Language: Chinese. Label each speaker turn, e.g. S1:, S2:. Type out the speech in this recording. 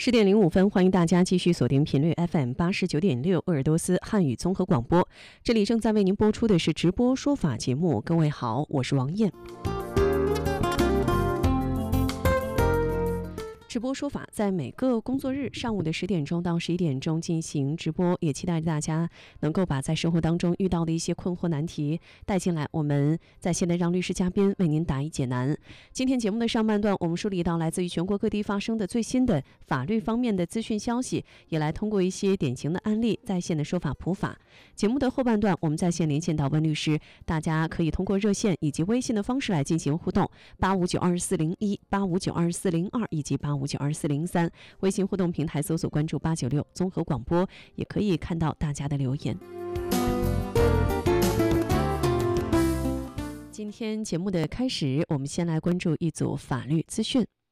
S1: 10:05，欢迎大家继续锁定频率 FM89.6鄂尔多斯汉语综合广播。这里正在为您播出的是直播说法节目。各位好，我是王艳。直播说法在每个工作日上午的10点钟到11点钟进行直播，也期待大家能够把在生活当中遇到的一些困惑难题带进来，我们在线的让律师嘉宾为您答疑解难。今天节目的上半段，我们梳理到来自于全国各地发生的最新的法律方面的资讯消息，也来通过一些典型的案例在线的说法普法。节目的后半段，我们在线连线到温律师，大家可以通过热线以及微信的方式来进行互动，8592401、8592402以及8592403，微信互动平台搜索关注896综合广播，也可以看到大家的留言。今天节目的开始，我们先来关注一组法律资讯。